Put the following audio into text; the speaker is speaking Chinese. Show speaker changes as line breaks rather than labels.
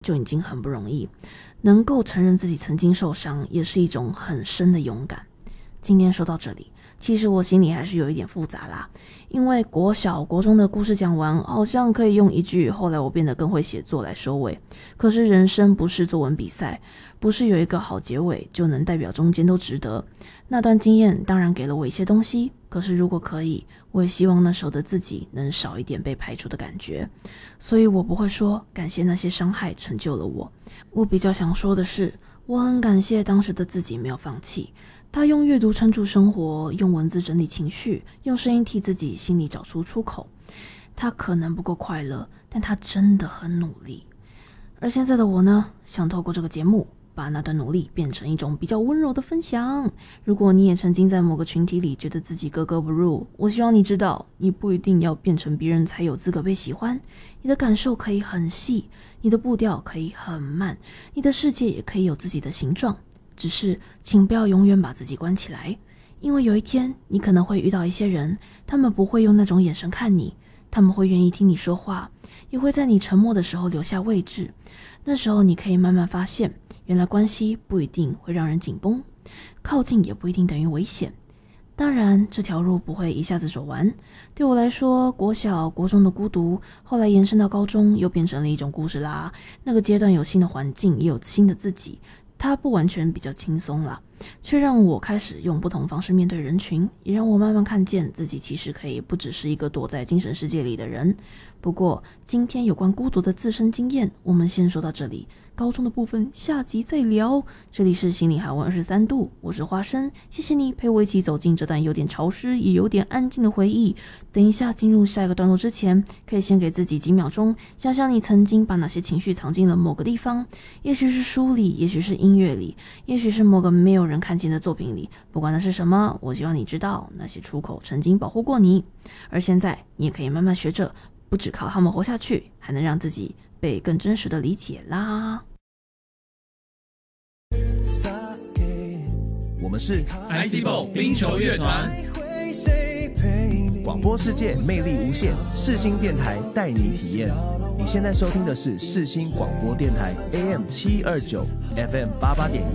就已经很不容易，能够承认自己曾经受伤，也是一种很深的勇敢。今天说到这里，其实我心里还是有一点复杂啦，因为国小国中的故事讲完，好像可以用一句后来我变得更会写作来收尾。可是人生不是作文比赛，不是有一个好结尾就能代表中间都值得。那段经验当然给了我一些东西，可是如果可以，我也希望那时候的自己能少一点被排除的感觉。所以我不会说感谢那些伤害成就了我，我比较想说的是，我很感谢当时的自己没有放弃。他用阅读撑住生活，用文字整理情绪，用声音替自己心里找出出口。他可能不够快乐，但他真的很努力。而现在的我呢，想透过这个节目把那段努力变成一种比较温柔的分享。如果你也曾经在某个群体里觉得自己格格不入，我希望你知道，你不一定要变成别人才有资格被喜欢。你的感受可以很细，你的步调可以很慢，你的世界也可以有自己的形状。只是请不要永远把自己关起来，因为有一天你可能会遇到一些人，他们不会用那种眼神看你，他们会愿意听你说话，也会在你沉默的时候留下位置。那时候你可以慢慢发现，原来关系不一定会让人紧绷，靠近也不一定等于危险。当然这条路不会一下子走完，对我来说，国小国中的孤独后来延伸到高中又变成了一种故事啦。那个阶段有新的环境，也有新的自己，它不完全比较轻松啦，却让我开始用不同方式面对人群，也让我慢慢看见自己其实可以不只是一个躲在精神世界里的人。不过今天有关孤独的自身经验，我们先说到这里，高中的部分下集再聊。这里是心理海温23度，我是花生，谢谢你陪我一起走进这段有点潮湿也有点安静的回忆。等一下进入下一个段落之前，可以先给自己几秒钟，想想你曾经把哪些情绪藏进了某个地方，也许是书里，也许是音乐里，也许是某个没有人看见的作品里。不管那是什么，我希望你知道那些出口曾经保护过你，而现在你也可以慢慢学着不只靠他们活下去，还能让自己被更真实的理解啦。
我们是
ICBO 冰球乐团，
广播世界魅力无限，世新电台带你体验。你现在收听的是世新广播电台 AM729 FM88.1